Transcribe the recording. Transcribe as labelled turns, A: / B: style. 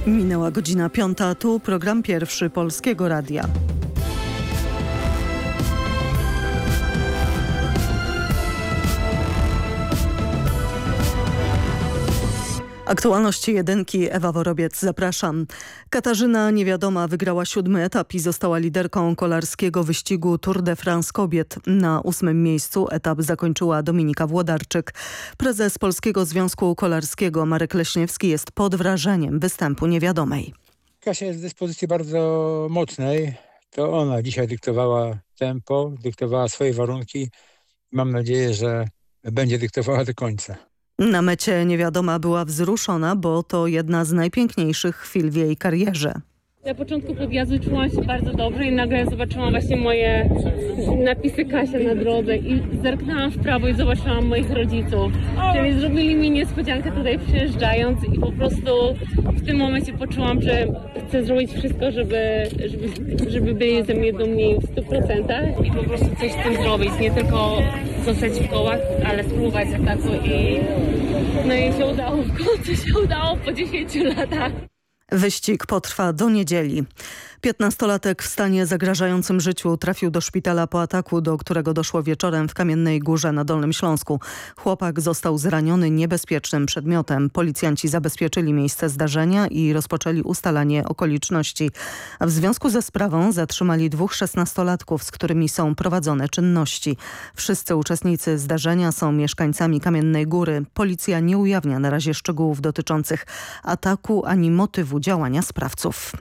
A: Minęła godzina 5, tu program pierwszy Polskiego Radia. Aktualności jedynki, Ewa Worobiec, zapraszam. Katarzyna Niewiadoma wygrała 7. etap i została liderką kolarskiego wyścigu Tour de France kobiet. Na 8. miejscu etap zakończyła Dominika Włodarczyk. Prezes Polskiego Związku Kolarskiego Marek Leśniewski jest pod wrażeniem występu Niewiadomej.
B: Kasia jest w dyspozycji bardzo mocnej. To ona dzisiaj dyktowała tempo, dyktowała swoje warunki. Mam nadzieję, że będzie dyktowała do końca.
A: Na mecie Niewiadoma była wzruszona, bo to jedna z najpiękniejszych chwil w jej karierze.
C: Na początku podjazdu czułam się bardzo dobrze i nagle zobaczyłam właśnie moje napisy Kasia na drodze i zerknęłam w prawo i zobaczyłam moich rodziców, którzy zrobili mi niespodziankę tutaj przyjeżdżając i po prostu w tym momencie poczułam, że chcę zrobić wszystko, żeby byli ze mnie dumni w 100% i po prostu coś z tym zrobić, nie tylko zostać w kołach, ale spróbować ataku no i się udało, w końcu się udało po 10 latach.
A: Wyścig potrwa do niedzieli. 15-latek w stanie zagrażającym życiu trafił do szpitala po ataku, do którego doszło wieczorem w Kamiennej Górze na Dolnym Śląsku. Chłopak został zraniony niebezpiecznym przedmiotem. Policjanci zabezpieczyli miejsce zdarzenia i rozpoczęli ustalanie okoliczności. A w związku ze sprawą zatrzymali 2 16-latków, z którymi są prowadzone czynności. Wszyscy uczestnicy zdarzenia są mieszkańcami Kamiennej Góry. Policja nie ujawnia na razie szczegółów dotyczących ataku ani motywu działania sprawców.